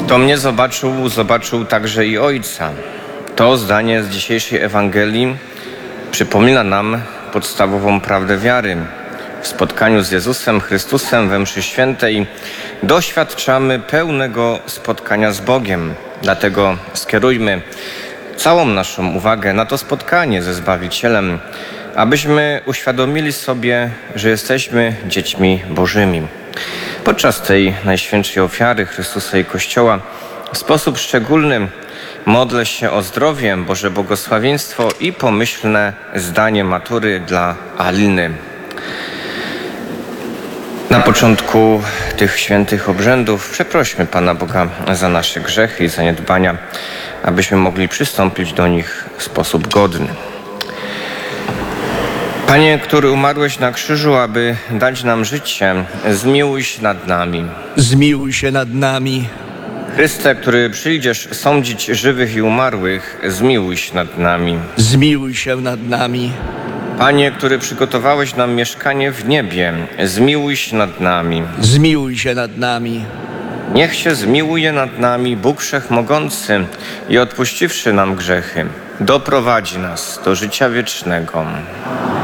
Kto mnie zobaczył, zobaczył także i Ojca. To zdanie z dzisiejszej Ewangelii przypomina nam podstawową prawdę wiary. W spotkaniu z Jezusem Chrystusem we mszy świętej doświadczamy pełnego spotkania z Bogiem. Dlatego skierujmy całą naszą uwagę na to spotkanie ze Zbawicielem, abyśmy uświadomili sobie, że jesteśmy dziećmi Bożymi. Podczas tej najświętszej ofiary Chrystusa i Kościoła w sposób szczególny modlę się o zdrowie, Boże błogosławieństwo i pomyślne zdanie matury dla Aliny. Na początku tych świętych obrzędów przeprośmy Pana Boga za nasze grzechy i zaniedbania, abyśmy mogli przystąpić do nich w sposób godny. Panie, który umarłeś na krzyżu, aby dać nam życie, zmiłuj się nad nami. Zmiłuj się nad nami. Chryste, który przyjdziesz sądzić żywych i umarłych, zmiłuj się nad nami. Zmiłuj się nad nami. Panie, który przygotowałeś nam mieszkanie w niebie, zmiłuj się nad nami. Zmiłuj się nad nami. Niech się zmiłuje nad nami Bóg Wszechmogący i odpuściwszy nam grzechy, doprowadzi nas do życia wiecznego.